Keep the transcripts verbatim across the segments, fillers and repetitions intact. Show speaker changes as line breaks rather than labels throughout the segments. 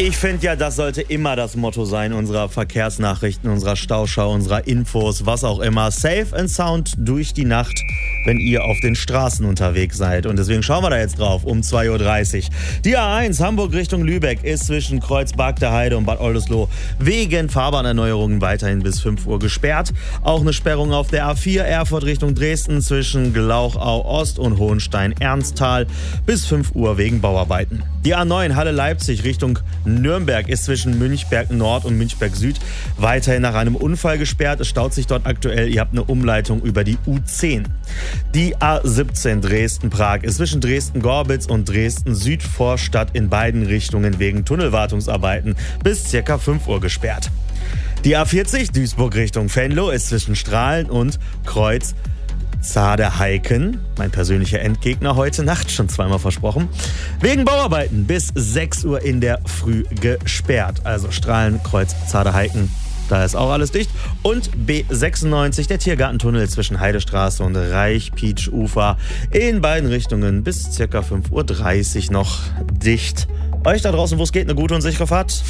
Ich finde ja, das sollte immer das Motto sein unserer Verkehrsnachrichten, unserer Stauschau, unserer Infos, was auch immer. Safe and sound durch die Nacht, wenn ihr auf den Straßen unterwegs seid. Und deswegen schauen wir da jetzt drauf um zwei Uhr dreißig. Die A eins Hamburg Richtung Lübeck ist zwischen Kreuzberg der Heide und Bad Oldesloe wegen Fahrbahnerneuerungen weiterhin bis fünf Uhr gesperrt. Auch eine Sperrung auf der A vier Erfurt Richtung Dresden zwischen Glauchau Ost und Hohenstein-Ernsthal bis fünf Uhr wegen Bauarbeiten. Die A neun Halle Leipzig Richtung Nürnberg ist zwischen Münchberg Nord und Münchberg Süd weiterhin nach einem Unfall gesperrt. Es staut sich dort aktuell. Ihr habt eine Umleitung über die U zehn. Die A siebzehn Dresden-Prag ist zwischen Dresden-Gorbitz und Dresden-Südvorstadt in beiden Richtungen wegen Tunnelwartungsarbeiten bis ca. fünf Uhr gesperrt. Die A vierzig Duisburg Richtung Venlo ist zwischen Strahlen und Kreuz Zaderheiken, mein persönlicher Endgegner heute Nacht, schon zweimal versprochen, wegen Bauarbeiten bis sechs Uhr in der Früh gesperrt. Also Strahlen, Kreuz, Zaderheiken, da ist auch alles dicht. Und B sechsundneunzig, der Tiergartentunnel zwischen Heidestraße und Reich-Pietsch-Ufer in beiden Richtungen bis ca. fünf Uhr dreißig noch dicht. Euch da draußen, wo es geht, eine gute und sichere Fahrt.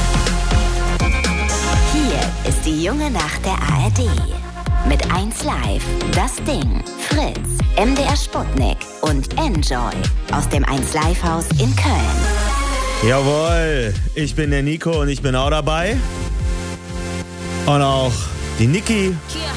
Hier ist die junge Nacht der A R D. Mit eins Live, Das Ding, Fritz, M D R Sputnik und Enjoy aus dem eins Live Haus in Köln.
Jawohl, ich bin der Nico und ich bin auch dabei. Und auch die Niki